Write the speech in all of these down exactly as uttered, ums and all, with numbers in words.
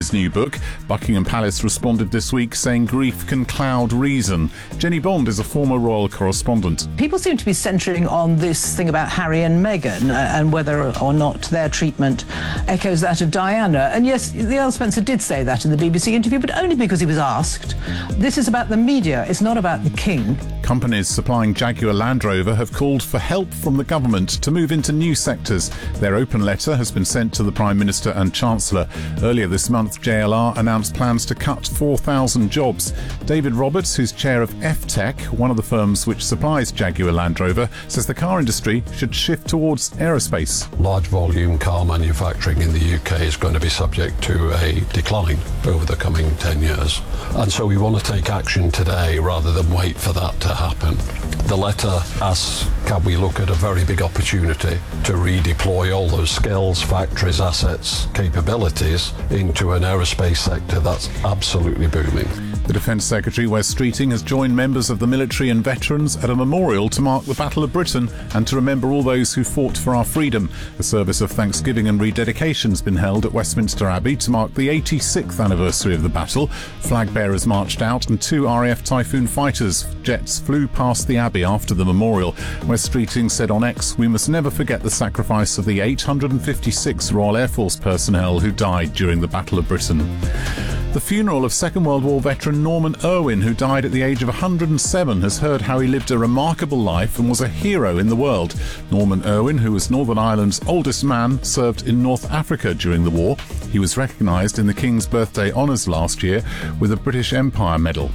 his new book. Buckingham Palace responded this week saying grief can cloud reason. Jenny Bond is a former royal correspondent. People seem to be centring on this thing about Harry and Meghan uh, and whether or not their treatment echoes that of Diana. And yes, the Earl Spencer did say that in the B B C interview, but only because he was asked. This is about the media, it's not about the King. Companies supplying Jaguar Land Rover have called for help from the government to move into new sectors. Their open letter has been sent to the Prime Minister and Chancellor. Earlier this month, J L R announced plans to cut four thousand jobs. David Roberts, who's chair of F Tech, one of the firms which supplies Jaguar Land Rover, says the car industry should shift towards aerospace. Large volume car manufacturing in the U K is going to be subject to a decline over the coming ten years. And so we want to take action today rather than wait for that to happen. The letter asks, can we look at a very big opportunity to redeploy all those skills, factories, assets, capabilities into an aerospace sector that's absolutely booming. The Defence Secretary, Wes Streeting, has joined members of the military and veterans at a memorial to mark the Battle of Britain and to remember all those who fought for our freedom. A service of thanksgiving and rededication has been held at Westminster Abbey to mark the eighty-sixth anniversary of the battle. Flag bearers marched out and two R A F Typhoon fighters jets flew past the Abbey after the memorial. Wes Streeting said on X, "We must never forget the sacrifice of the eight hundred fifty-six Royal Air Force personnel who died during the Battle of Britain." The funeral of Second World War veteran Norman Irwin, who died at the age of one hundred and seven, has heard how he lived a remarkable life and was a hero in the world. Norman Irwin, who was Northern Ireland's oldest man, served in North Africa during the war. He was recognised in the King's Birthday Honours last year with a British Empire Medal.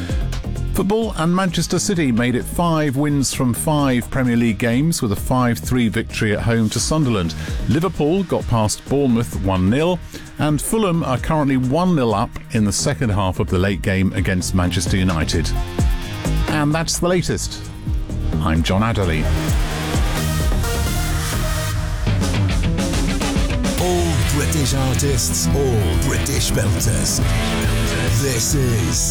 Football, and Manchester City made it five wins from five Premier League games with a five three victory at home to Sunderland. Liverpool got past Bournemouth one nil, and Fulham are currently one nil up in the second half of the late game against Manchester United. And that's the latest. I'm John Adderley. All British artists, all British belters. This is